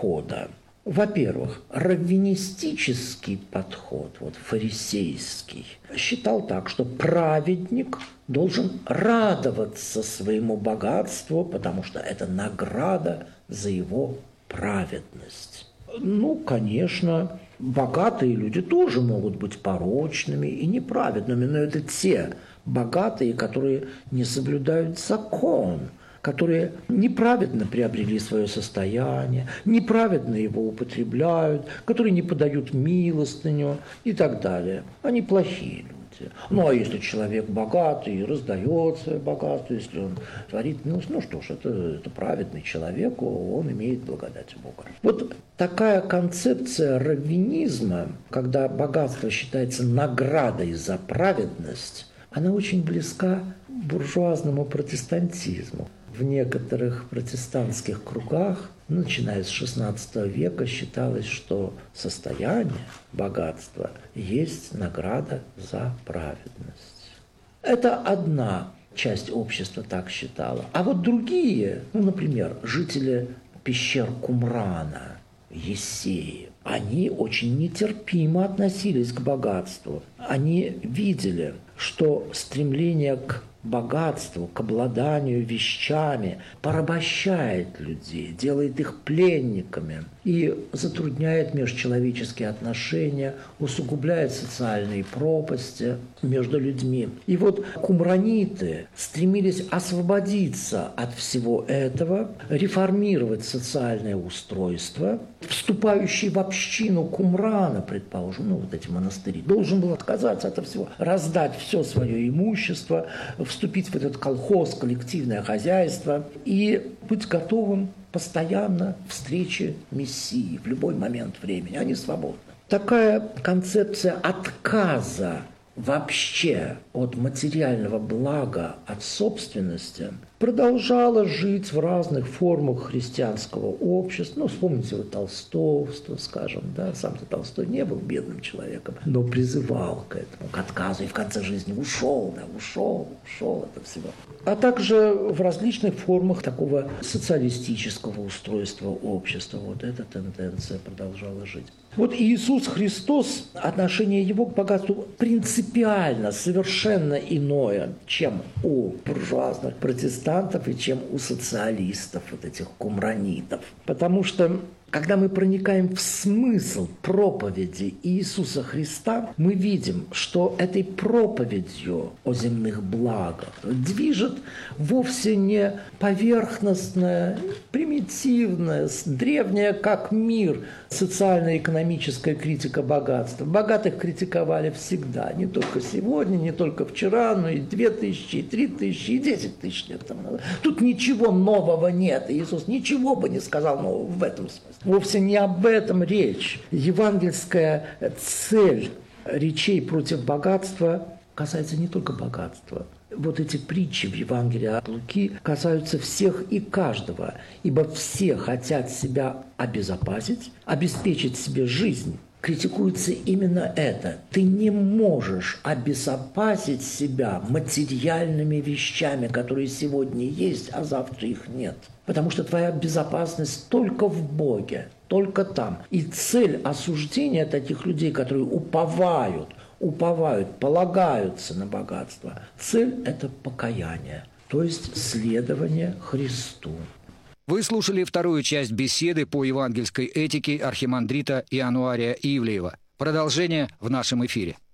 подхода. Во-первых, раввинистический подход, фарисейский, считал так, что праведник должен радоваться своему богатству, потому что это награда за его праведность. Конечно, богатые люди тоже могут быть порочными и неправедными, но это те богатые, которые не соблюдают закон, которые неправедно приобрели свое состояние, неправедно его употребляют, которые не подают милостыню и так далее. Они плохие люди. А если человек богатый и раздает свое богатство, если он творит, это праведный человек, он имеет благодать Бога. Такая концепция раввинизма, когда богатство считается наградой за праведность, она очень близка буржуазному протестантизму. В некоторых протестантских кругах, начиная с XVI века, считалось, что состояние, богатство есть награда за праведность. Это одна часть общества так считала. А другие, например, жители пещер Кумрана, Ессеи, они очень нетерпимо относились к богатству. Они видели, что стремление к богатству, к обладанию вещами порабощает людей, делает их пленниками и затрудняет межчеловеческие отношения, усугубляет социальные пропасти между людьми. И кумраниты стремились освободиться от всего этого, реформировать социальное устройство. Вступающий в общину Кумрана, предположим, эти монастыри, должен был отказаться от всего, раздать все свое имущество, вступить в этот колхоз, коллективное хозяйство и быть готовым постоянно к встрече Мессии в любой момент времени. Они свободны. Такая концепция отказа вообще от материального блага, от собственности, продолжала жить в разных формах христианского общества. Вспомните толстовство, скажем, сам-то Толстой не был бедным человеком, но призывал к этому, к отказу, и в конце жизни ушел от всего. А также в различных формах такого социалистического устройства общества. Эта тенденция продолжала жить. Иисус Христос, отношение его к богатству принципиально, совершенно иное, чем у буржуазных протестантов и чем у социалистов, этих кумранитов. Потому что, когда мы проникаем в смысл проповеди Иисуса Христа, мы видим, что этой проповедью о земных благах движет вовсе не поверхностная, примитивная, древняя как мир социально-экономическая критика богатства. Богатых критиковали всегда, не только сегодня, не только вчера, но и 2000, и 3000, и 10 тысяч лет тому назад. Тут ничего нового нет. Иисус ничего бы не сказал нового в этом смысле. Вовсе не об этом речь. Евангельская цель речей против богатства касается не только богатства. Эти притчи в Евангелии от Луки касаются всех и каждого, ибо все хотят себя обезопасить, обеспечить себе жизнь. Критикуется именно это. Ты не можешь обезопасить себя материальными вещами, которые сегодня есть, а завтра их нет. Потому что твоя безопасность только в Боге, только там. И цель осуждения таких людей, которые уповают, полагаются на богатство. Цель – это покаяние, то есть следование Христу. Вы слушали вторую часть беседы по евангельской этике архимандрита Иануария Ивлеева. Продолжение в нашем эфире.